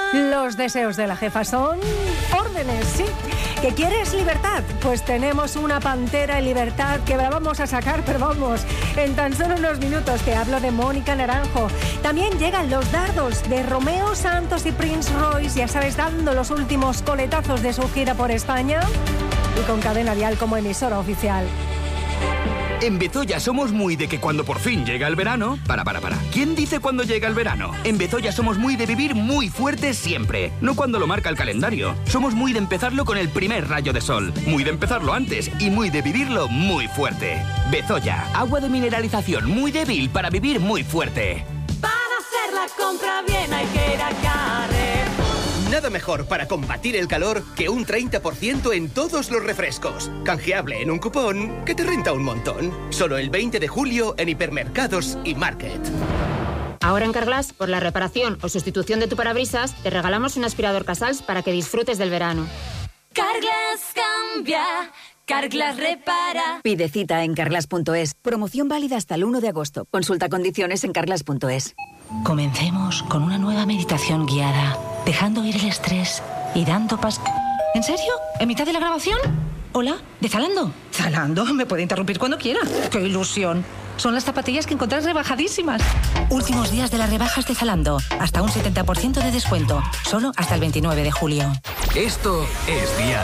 Los deseos de la jefa son órdenes, sí. ¿Que quieres libertad? Pues tenemos una pantera en libertad que la vamos a sacar, pero vamos, en tan solo unos minutos. Te hablo de Mónica Naranjo. También llegan los dardos de Romeo Santos y Prince Royce, ya sabes, dando los últimos coletazos de su gira por España y con Cadena Dial como emisora oficial. En Bezoya somos muy de que cuando por fin llega el verano... Para. ¿Quién dice cuando llega el verano? En Bezoya somos muy de vivir muy fuerte siempre, no cuando lo marca el calendario. Somos muy de empezarlo con el primer rayo de sol, muy de empezarlo antes y muy de vivirlo muy fuerte. Bezoya, agua de mineralización muy débil para vivir muy fuerte. Para hacer la compra bien hay que ir a Carrefour. Nada mejor para combatir el calor que un 30% en todos los refrescos. Canjeable en un cupón que te renta un montón. Solo el 20 de julio en hipermercados y Market. Ahora en Carglass, por la reparación o sustitución de tu parabrisas, te regalamos un aspirador Casals para que disfrutes del verano. Carglass cambia, Carglass repara. Pide cita en carglass.es. Promoción válida hasta el 1 de agosto. Consulta condiciones en carglass.es. Comencemos con una nueva meditación guiada, dejando ir el estrés y dando ¿En serio? ¿En mitad de la grabación? Hola, ¿de Zalando? Zalando, me puede interrumpir cuando quiera. ¡Qué ilusión! Son las zapatillas que encontrás rebajadísimas. Últimos días de las rebajas de Zalando. Hasta un 70% de descuento. Solo hasta el 29 de julio. Esto es Dial.